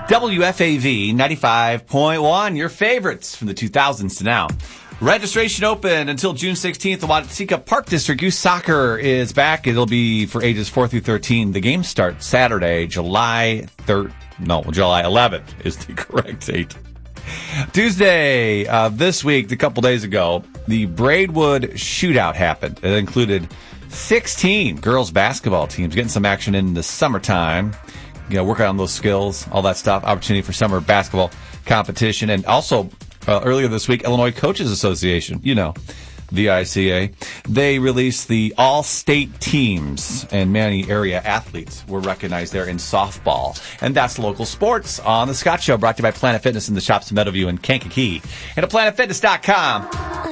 WFAV 95.1, your favorites from the 2000s to now. Registration open until June 16th. The Watsika Park District Youth Soccer is back. It'll be for ages 4 through 13. The game starts Saturday, July 11th is the correct date. Tuesday this week, a couple days ago, the Braidwood Shootout happened. It included 16 girls basketball teams getting some action in the summertime. Working on those skills, all that stuff. Opportunity for summer basketball competition. And also, earlier this week, Illinois Coaches Association, the ICA, they released the all-state teams, and many area athletes were recognized there in softball. And that's local sports on The Scott Show, brought to you by Planet Fitness in the shops in Meadowview and Kankakee. And at PlanetFitness.com.